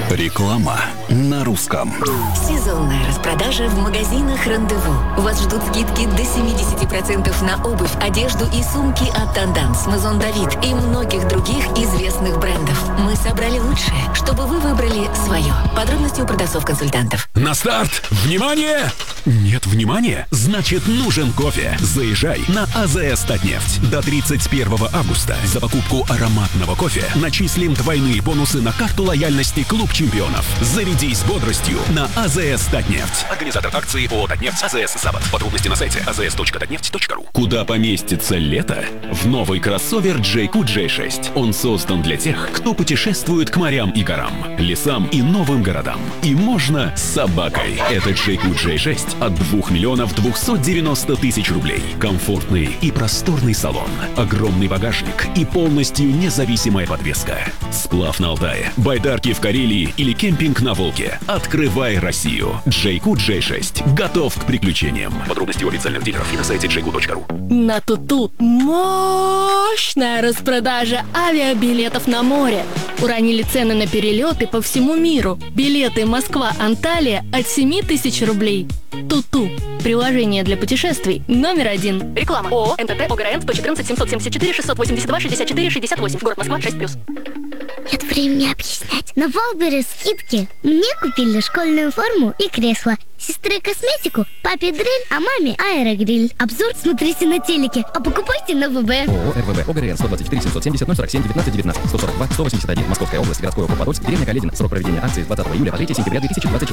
Реклама на русском. Сезонная распродажа в магазинах «Рандеву». Вас ждут скидки до 70% на обувь, одежду и сумки от Tendance, Maison David и многих других известных брендов. Мы собрали лучшее, чтобы вы выбрали свое. Подробности у продавцов-консультантов. На старт! Внимание! Нет внимания? Значит, нужен кофе. Заезжай на АЗС «Татнефть». До 31 августа за покупку ароматного кофе начислим двойные бонусы на карту лояльности «Клуб чемпионов». Зарядись бодростью на АЗС «Татнефть». Организатор акции ООО «Татнефть» АЗС «Запад». Подробности на сайте azs.tatneft.ru. Куда поместится лето? В новый кроссовер JQ J6. Он создан для тех, кто путешествует к морям и горам, лесам и новым городам. И можно с собакой. Это JQ J6 от 2 миллионов 290 тысяч рублей. Комфортный и просторный салон, огромный багажник и полностью независимая подвеска. Сплав на Алтае, байдарки в Карелии или кемпинг на Волге. Открывай Россию. JQ J6 готов к приключениям. Подробности у официальных дилеров и на сайте jq.ru. На Туту мощная распродажа авиабилетов на море. Уронили цены на перелеты по всему миру. Билеты Москва-Анталия от 7 тысяч рублей. Туту. Приложение для путешествий номер 1. Реклама. ООО НТТ ОГРН 114 774 682 64 68. Город Москва 6+. Нет времени объяснять. На Валбере скидки. Мне купили школьную форму и кресло. Сестре косметику, папе дрель, а маме аэрогриль. Обзор смотрите на телеке, а покупайте на ВБ. ООО РВБ ОГРН 124 770 047 19 19 142 181. Московская область, городской округ Подольск, деревня Каледина. Срок проведения акции с 20 июля по 3 сентября 2024.